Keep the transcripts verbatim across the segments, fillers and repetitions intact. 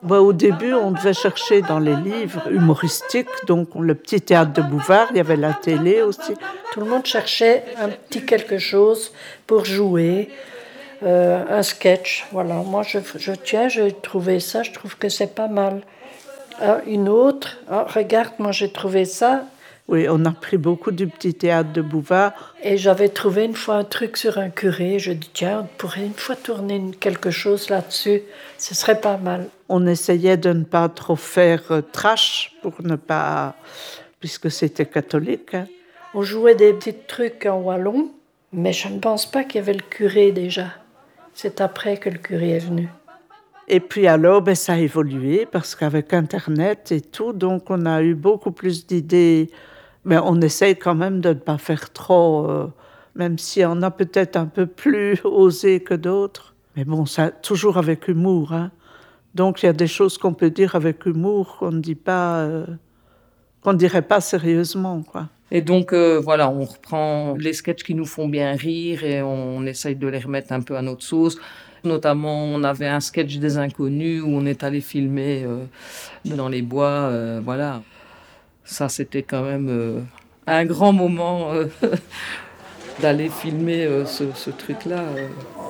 Bah, au début, on devait chercher dans les livres humoristiques, donc le petit théâtre de Bouvard, il y avait la télé aussi. Tout le monde cherchait un petit quelque chose pour jouer, euh, un sketch. Voilà, moi je, je tiens, j'ai trouvé ça, je trouve que c'est pas mal. Ah, une autre, ah, regarde, moi j'ai trouvé ça. Oui, on a pris beaucoup du petit théâtre de Bouvard. Et j'avais trouvé une fois un truc sur un curé. Je dis, tiens, on pourrait une fois tourner quelque chose là-dessus. Ce serait pas mal. On essayait de ne pas trop faire euh, trash, pour ne pas... puisque c'était catholique. Hein. On jouait des petits trucs en wallon, mais je ne pense pas qu'il y avait le curé déjà. C'est après que le curé est venu. Et puis alors, ben, ça a évolué, parce qu'avec Internet et tout, donc on a eu beaucoup plus d'idées. Mais on essaye quand même de ne pas faire trop, euh, même si on a peut-être un peu plus osé que d'autres. Mais bon, ça, toujours avec humour. Hein. Donc il y a des choses qu'on peut dire avec humour qu'on ne dit pas, euh, qu'on ne dirait pas sérieusement, quoi. Et donc, euh, voilà, on reprend les sketchs qui nous font bien rire et on essaye de les remettre un peu à notre sauce. Notamment, on avait un sketch des Inconnus où on est allé filmer euh, dans les bois, euh, voilà. Ça, c'était quand même euh, un grand moment euh, d'aller filmer euh, ce, ce truc-là. Euh.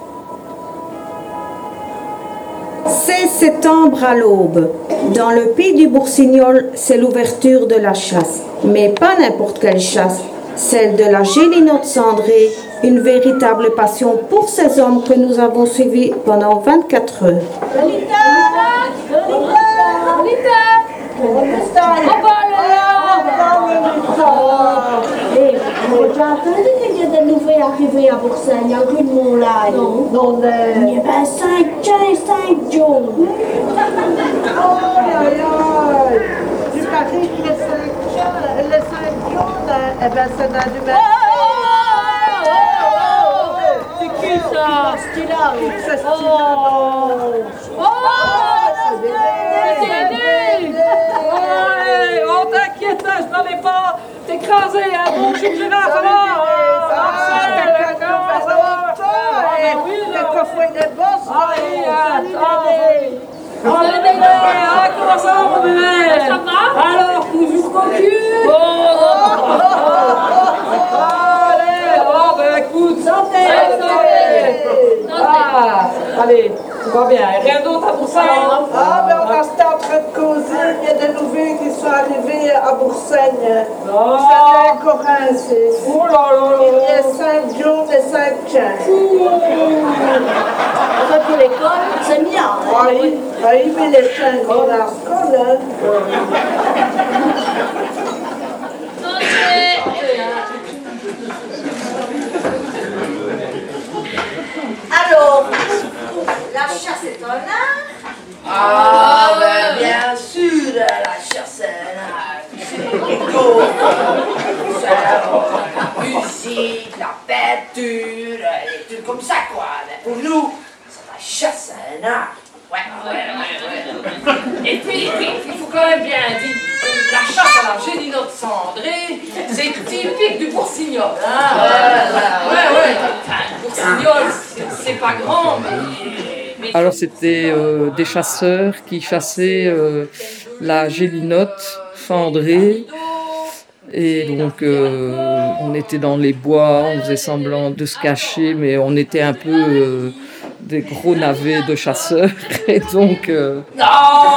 C'est septembre à l'aube. Dans le pays du Boursignol, c'est l'ouverture de la chasse. Mais pas n'importe quelle chasse. Celle de la Gélinotte cendrée, une véritable passion pour ces hommes que nous avons suivis pendant vingt-quatre heures. Lolita! Lolita! Lolita! Ho già entendu qu'il y a des nouvelles arrivées à Bruxelles, il y a un coup là. Non, non, il y avait cinq chiens, cinq jaunes. Oh, aïe, aïe! Tu paries que les cinq chiens, les cinq jaunes, eh ben c'est dans du même. C'est qui ça? C'est qui là? C'est style-là, non? Oh! C'est Dédé! Oh, t'inquiète, je n'allais pas t'écraser, hein, bon, je suis une girafe, alors! Ah, comment ça va, mon bébé? Ça va? Alors, toujours cocu? Allez, oh, ben écoute, santé! Ah, allez, tout va bien, rien d'autre à Boursagne? Ah, ben on restait en train de causer, il y a des nouvelles qui sont arrivées à Boursagne. Boursagne et Corin, c'est... Oh là là là! Il y a cinq jaunes et cinq chiens. Ça pour l'école, c'est bien. Ah oui, ah oui, mais les chiens vont à l'école, hein. Alors, la chasse est un art. Ah, ben bien sûr, la chasse est un art. La musique, la peinture, des trucs comme ça, quoi. Mais pour nous, la chasse est un art. Ouais, ouais, ouais, ouais. Et puis, et puis, il faut quand même bien dire, la chasse à la Gélinotte cendrée, c'est typique du Boursignol. Hein, ouais, ouais, ouais. Enfin, le Boursignol, c'est, c'est pas grand, mais... mais... Alors, c'était euh, des chasseurs qui chassaient euh, la Gélinotte cendrée. Et donc, euh, on était dans les bois, on faisait semblant de se cacher, mais on était un peu... Euh, des gros navets de chasseurs, et donc... Euh... Non,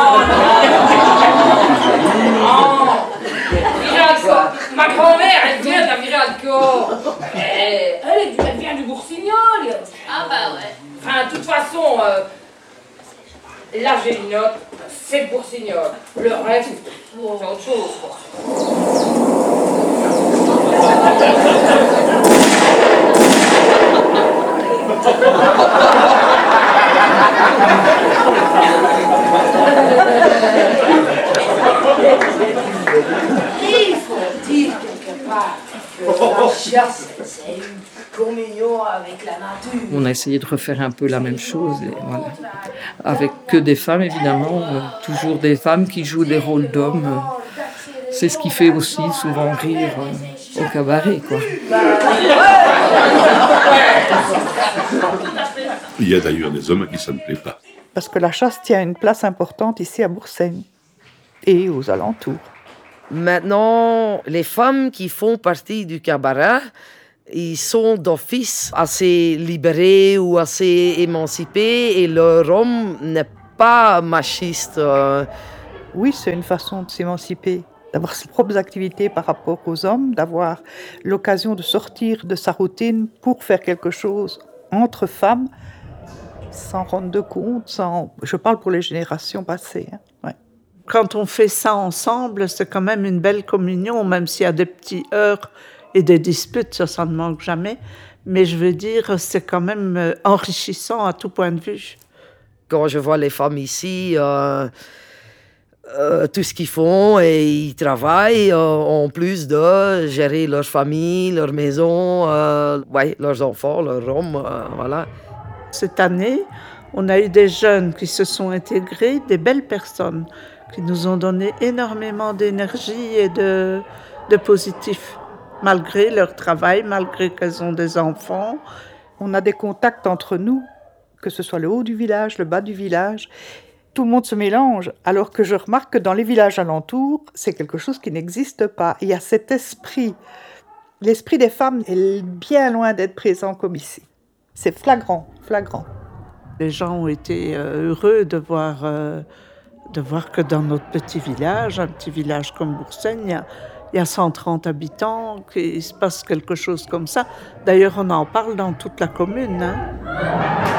non, non. Ma grand-mère, elle vient de la Miralcor. Elle, elle, elle vient du Boursignol. Ah bah ouais. Enfin, de toute façon, euh, la Gélinotte, c'est le Boursignol. Le reste, c'est autre chose, quoi. Il faut dire quelque part que la chasse, c'est une communion avec la nature. On a essayé de refaire un peu la même chose, et voilà. Avec que des femmes, évidemment, euh, toujours des femmes qui jouent des rôles d'hommes. Euh, c'est ce qui fait aussi souvent rire euh, au cabaret, quoi. Il y a d'ailleurs des hommes à qui ça ne plaît pas. parce que la chasse tient une place importante ici à Boursaigne et aux alentours. Maintenant, les femmes qui font partie du cabaret, ils sont d'office assez libérés ou assez émancipés et leur homme n'est pas machiste. Oui, c'est une façon de s'émanciper, d'avoir ses propres activités par rapport aux hommes, d'avoir l'occasion de sortir de sa routine pour faire quelque chose entre femmes, sans rendre de compte, sans... je parle pour les générations passées. Hein. Ouais. Quand on fait ça ensemble, c'est quand même une belle communion, même s'il y a des petits heurts et des disputes, ça, ça ne manque jamais. Mais je veux dire, c'est quand même enrichissant à tout point de vue. Quand je vois les femmes ici, euh, euh, tout ce qu'ils font, et ils travaillent euh, en plus de gérer leur famille, leur maison, euh, ouais, leurs enfants, leurs hommes, euh, voilà. Cette année, on a eu des jeunes qui se sont intégrés, des belles personnes, qui nous ont donné énormément d'énergie et de, de positif, malgré leur travail, malgré qu'elles ont des enfants. On a des contacts entre nous, que ce soit le haut du village, le bas du village. Tout le monde se mélange, alors que je remarque que dans les villages alentours, c'est quelque chose qui n'existe pas. Il y a cet esprit. L'esprit des femmes est bien loin d'être présent comme ici. C'est flagrant, flagrant. Les gens ont été euh, heureux de voir, euh, de voir que dans notre petit village, un petit village comme Boursaigne, il y a, il y a cent trente habitants, qu'il se passe quelque chose comme ça. D'ailleurs, on en parle dans toute la commune. Hein.